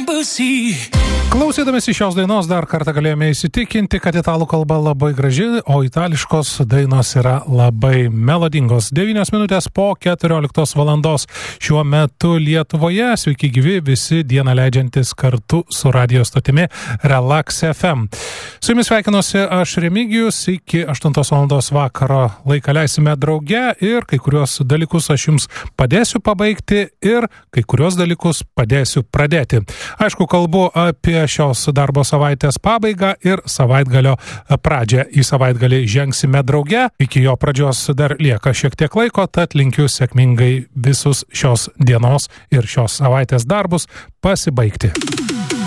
Klausydamėsi šios dainos dar kartą galėjome įsitikinti, kad italų kalba labai graži, o itališkos dainos yra labai melodingos. 9 minutės po 14 valandos šiuo metu Lietuvoje. Sveiki gyvi visi dieną leidžiantis kartu su radio stotimi Relax FM. Su jumis sveikinuosi aš Remigijus, iki 8 valandos vakaro laiką leisime drauge ir kai kurios dalykus aš jums padėsiu pabaigti ir kai kurios dalykus padėsiu pradėti. Aišku, kalbu apie šios darbo savaitės pabaigą ir savaitgalio pradžią. Į savaitgalį žengsime drauge, iki jo pradžios dar lieka šiek tiek laiko, tad linkiu sėkmingai visus šios dienos ir šios savaitės darbus pasibaigti.